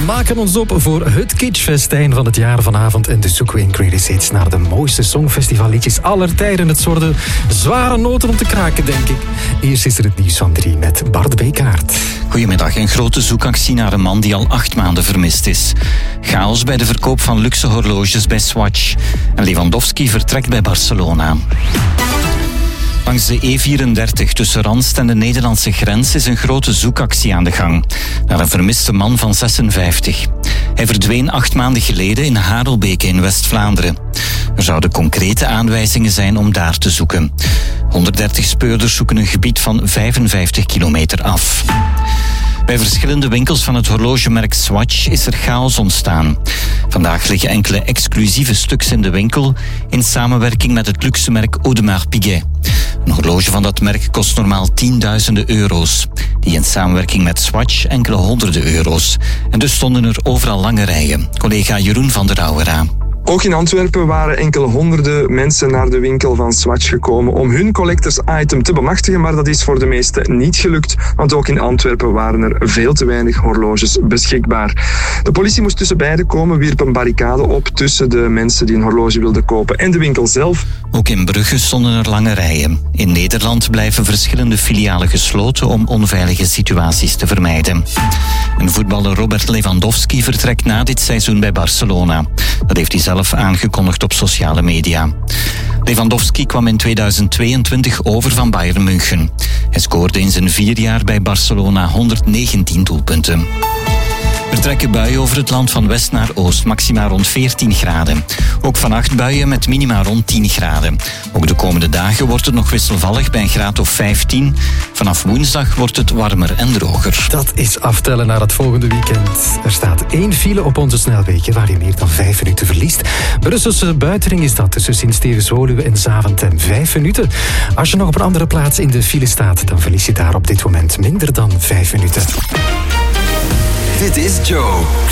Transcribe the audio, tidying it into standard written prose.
maken ons op voor het kitschfestijn van het jaar vanavond. En dus zoeken we in Greatest Hits naar de mooiste songfestivalliedjes aller tijden. Het worden zware noten om te kraken, denk ik. Eerst is er het nieuws van 3 met Bart Bekaert. Goedemiddag. Een grote zoekactie naar een man die al 8 maanden vermist is. Chaos bij de verkoop van luxe horloges bij Swatch. En Lewandowski vertrekt bij Barcelona. Langs de E34 tussen Randst en de Nederlandse grens is een grote zoekactie aan de gang naar een vermiste man van 56. Hij verdween 8 maanden geleden in Harelbeke in West-Vlaanderen. Er zouden concrete aanwijzingen zijn om daar te zoeken. 130 speurders zoeken een gebied van 55 kilometer af. Bij verschillende winkels van het horlogemerk Swatch is er chaos ontstaan. Vandaag liggen enkele exclusieve stuks in de winkel in samenwerking met het luxemerk Audemars Piguet. Een horloge van dat merk kost normaal tienduizenden euro's. Die in samenwerking met Swatch enkele honderden euro's. En dus stonden er overal lange rijen. Collega Jeroen van der Rauwera. Ook in Antwerpen waren enkele honderden mensen naar de winkel van Swatch gekomen om hun collectors item te bemachtigen, maar dat is voor de meesten niet gelukt, want ook in Antwerpen waren er veel te weinig horloges beschikbaar. De politie moest tussen beiden komen, wierp een barricade op tussen de mensen die een horloge wilden kopen en de winkel zelf. Ook in Brugge stonden er lange rijen. In Nederland blijven verschillende filialen gesloten om onveilige situaties te vermijden. En voetballer Robert Lewandowski vertrekt na dit seizoen bij Barcelona. Dat heeft hij zelf aangekondigd op sociale media. Lewandowski kwam in 2022 over van Bayern München. Hij scoorde in zijn 4 jaar bij Barcelona 119 doelpunten. Er trekken buien over het land van west naar oost, maxima rond 14 graden. Ook vannacht buien met minima rond 10 graden. Ook de komende dagen wordt het nog wisselvallig bij een graad of 15. Vanaf woensdag wordt het warmer en droger. Dat is aftellen naar het volgende weekend. Er staat 1 file op onze snelwegen waar je meer dan 5 minuten verliest. Brusselse buitenring is dat tussen Sint-Stevens-Woluwe en Zaventem 5 minuten. Als je nog op een andere plaats in de file staat, dan verlies je daar op dit moment minder dan 5 minuten. Dit is Joe.